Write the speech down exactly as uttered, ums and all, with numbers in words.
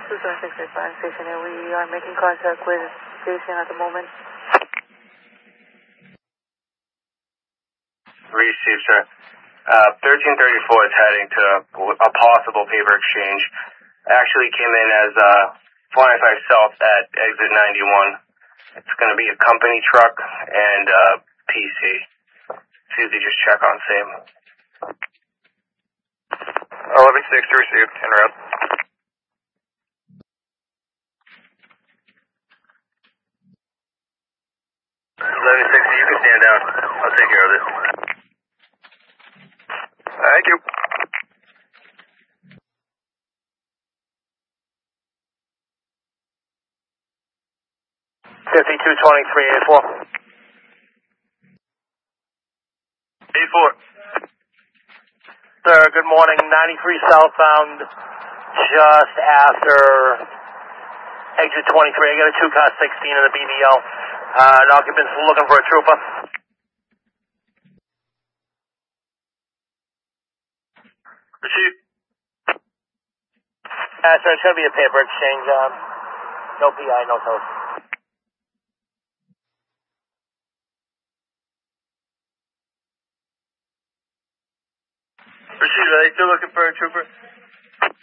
two seven six eight five station here. We are making contact with Jason at the moment. Received, sir. Uh, thirteen thirty-four is heading to a possible paper exchange. Actually came in as uh, four ninety-five South at exit ninety-one. It's going to be a company truck and uh, P C. See if you just check on same. eleven six received, en route. eleven six, you can stand down. I'll take care of this. Thank you. fifty-two twenty-three, eight four. eight four. Sir, good morning. ninety-three southbound, just after exit twenty-three. I got a two car sixteen in the B B L. Uh, an occupant's looking for a trooper. Received. Uh, sir, it's going to be a paper exchange. Um, no P I, no toast. Received. Are they still looking for a trooper?